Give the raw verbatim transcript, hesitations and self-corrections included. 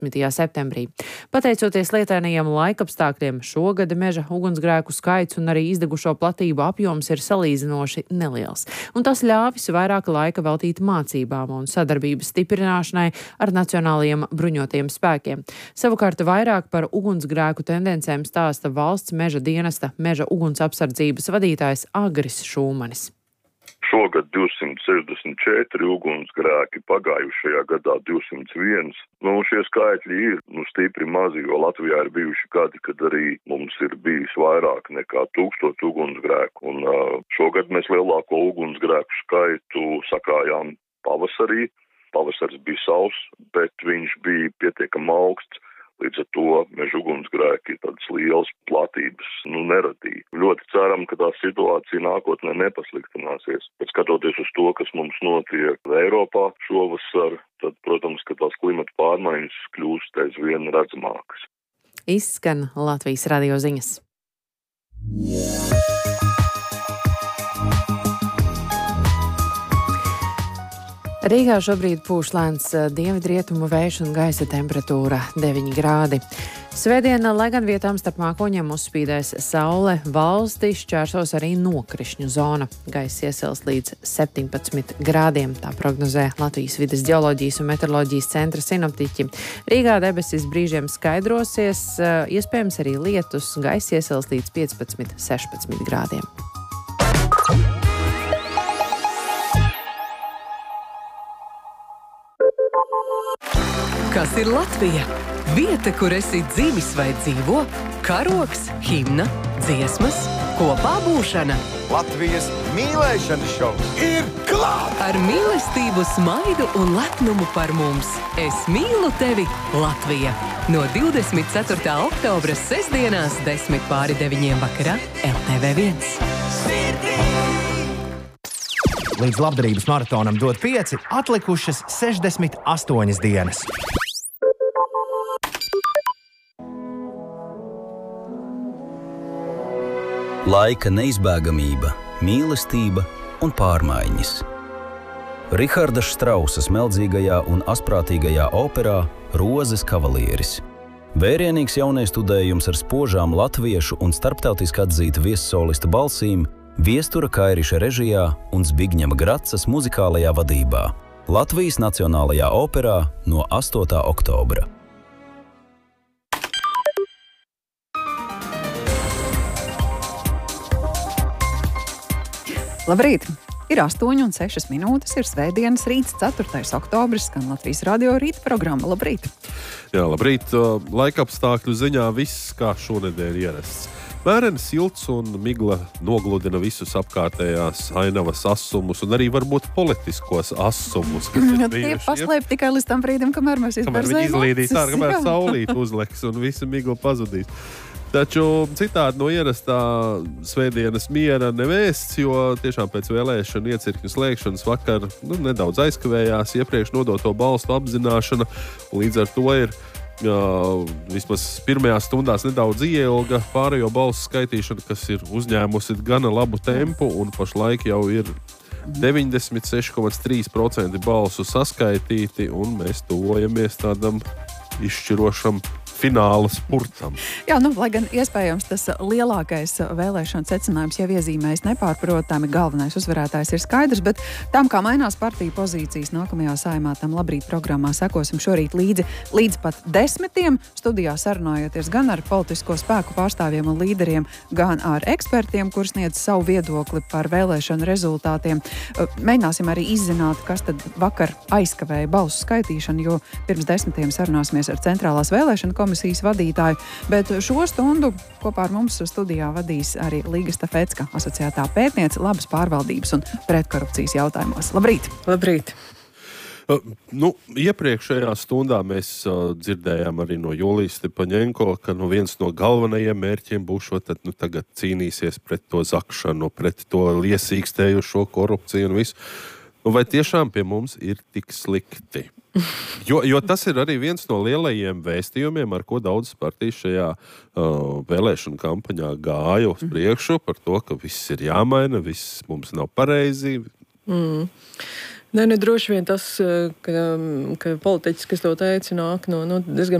piecpadsmitajā septembrī. Pateicoties lietainajiem laikapstākļiem, šogad meža ugunsgrēku skaits un arī izdegušo platību apjoms ir salīdzinoši neliels, un tas ļāvis vairāk laika veltīt mācībām un sadarbības stiprināšanai ar nacionālajiem bruņotajiem spēkiem. Savukārt vairāk par ugunsgrēku tendencēm stāsta valsts meža dienesta meža ugunsapsardzības vadītājs Agris Šūmanis. Šogad divsimt sešdesmit četri ugunsgrēki, pagājušajā gadā divsimt viens. Nu, šie skaitļi ir nu, stipri mazi, jo Latvijā ir bijuši gadi, kad arī mums ir bijis vairāk nekā tūkstoši ugunsgrēku. Un uh, šogad mēs lielāko ugunsgrēku skaitu sakrājām pavasarī. Pavasaris bija sauss, bet viņš bija pietiekami augsts. Līdz ar to meža ugunsgrēki tādas lielas platības nu, neradīja. Ļoti ceram, ka tā situācija nākotnē nepasliktināsies. Bet skatoties uz to, kas mums notiek Eiropā šovasar, tad, protams, ka tās klimata pārmaiņas kļūst aizvien redzamākas. Izskan Latvijas radio ziņas. Rīgā šobrīd pūš lēns dienvidrietumu vējš un gaisa temperatūra deviņi grādi. Svētdiena, lai gan vietām starp mākoņiem uzspīdēs saule, valsti šķērsos arī nokrišņu zona. Gaiss iesils līdz septiņpadsmit grādiem, tā prognozē Latvijas vides ģeoloģijas un meteoroloģijas centra sinoptiķi. Rīgā debesis brīžiem skaidrosies, iespējams arī lietus, gaiss iesils līdz piecpadsmit sešpadsmit grādiem. Kas ir Latvija? Vieta, kur esi dzimis vai dzīvo, karogs, himna, dziesmas, kopā būšana. Latvijas mīlēšanas šovs ir klāt! Ar mīlestību, smaidu un lepnumu par mums. Es mīlu tevi, Latvija! No divdesmit ceturtā oktobra sestdienās desmit pāri deviņiem vakarā L T V viens. Līdz labdarības maratonam dod pieci, atlikušas sešdesmit astoņas dienas. Laika neizbēgamība, mīlestība un pārmaiņas. Riharda Štrausa smeldzīgajā un asprātīgajā operā Rozes kavalieris. Vērienīgs jaunais studējums ar spožām latviešu un starptautiski atzīta viessolista balsīm, Viestura Kairiša režijā un Zbigņeva Gracas muzikālajā vadībā. Latvijas Nacionālajā operā no astotā oktobra. Labrīt! Ir astoņi un sešas minūtes, ir svētdienas rīts, ceturtais oktobris, skan Latvijas radio rīta programma. Labrīt! Jā, labrīt! Laikapstākļu ziņā viss kā šonedēļ ierasts. Mērens silts un migla nogludina visus apkārtējās ainavas asumus un arī varbūt politiskos asumus, kas ir bijuši. Tie paslēp tikai līdz tam brīdim, kamēr mēs izbērzējam acis. Kamēr viņi izlīdīs ārā, kamēr saulīt uzleks un visa migla pazudīs. Taču citādi no ierastā svētdienas miera nevēsts, jo tiešām pēc vēlēšanu iecirkņu slēgšanas vakar nu, nedaudz aizkavējās iepriekš nodoto balstu apzināšana, un līdz ar to ir jā, vismaz pirmajās stundās nedaudz ieilga pārējo balsu skaitīšana, kas ir uzņēmusi gana labu tempu, un pašlaik jau ir deviņdesmit seši komats trīs procenti balsu saskaitīti, un mēs tuvojamies tādam izšķirošam fināla spurtam. Jā, nu, lai gan iespējams tas lielākais vēlēšana secinājums jau iezīmējas nepārprotami, galvenais uzvarētājs ir skaidrs, bet tam, kā mainās partiju pozīcijas nākamajā saimā, tam labrīt programmā sekosim šorīt līdzi līdz pat desmitiem, studijā sarunājoties gan ar politisko spēku pārstāvjiem un līderiem, gan ar ekspertiem, kur sniedz savu viedokli par vēlēšanu rezultātiem. Mēģināsim arī izzināt, kas tad vakar aizkavēja balsu skaitīšanu, jo pirms desmitiem sarunāsimies ar Centrālās vēlēšana komisijas komisijas vadītāju, bet šo stundu kopā ar mums studijā vadīs arī Līga Stafecka, asociētā pētniece labas pārvaldības un pretkorupcijas jautājumos. Labrīt! Labrīt! Uh, nu, iepriekšējā stundā mēs uh, dzirdējām arī no Julijas Stepaņenko, ka nu, viens no galvenajiem mērķiem būšot, tad nu, tagad cīnīsies pret to zakšanu, pret to liesīkstējušo korupciju un visu. Nu, vai tiešām pie mums ir tik slikti? Jo, jo tas ir arī viens no lielajiem vēstījumiem, ar ko daudzas partijas šajā uh, vēlēšanu kampaņā gāja uz priekšu par to, ka viss ir jāmaina, viss mums nav pareizi. Mm. Nē, ne droši vien tas, ka, ka politiķis, kas to teica, nāk no, no diezgan